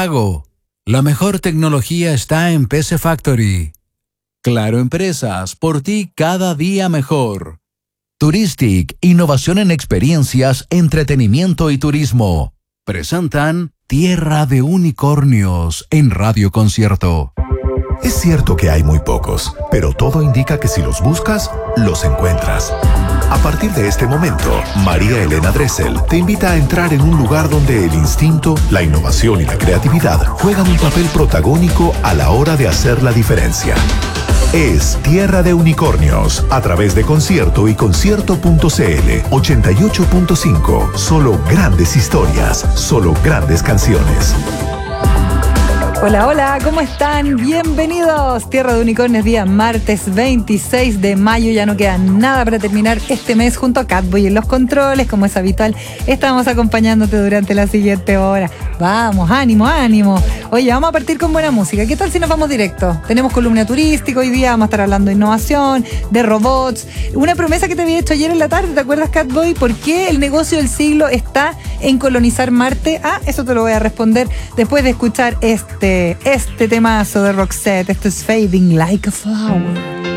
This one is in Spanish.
pago. La mejor tecnología está en PC Factory. Claro Empresas, por ti cada día mejor. Turistic, innovación en experiencias, entretenimiento y turismo. Presentan Tierra de Unicornios en Radio Concierto. Es cierto que hay muy pocos, pero todo indica que si los buscas, los encuentras. A partir de este momento, María Elena Dressel te invita a entrar en un lugar donde el instinto, la innovación y la creatividad juegan un papel protagónico a la hora de hacer la diferencia. Es Tierra de Unicornios, a través de Concierto y Concierto.cl 88.5. Solo grandes historias, solo grandes canciones. Hola, hola, ¿cómo están? Bienvenidos. Tierra de Unicornios, día martes 26 de mayo. Ya no queda nada para terminar este mes junto a Catboy en los controles. Como es habitual, estamos acompañándote durante la siguiente hora. Vamos, ánimo, ánimo. Oye, vamos a partir con buena música. ¿Qué tal si nos vamos directo? Tenemos columna turística hoy día, vamos a estar hablando de innovación, de robots. Una promesa que te había hecho ayer en la tarde, ¿te acuerdas, Catboy? ¿Por qué el negocio del siglo está en colonizar Marte? Eso te lo voy a responder después de escuchar este temazo de Roxette. Esto es Fading Like a Flower.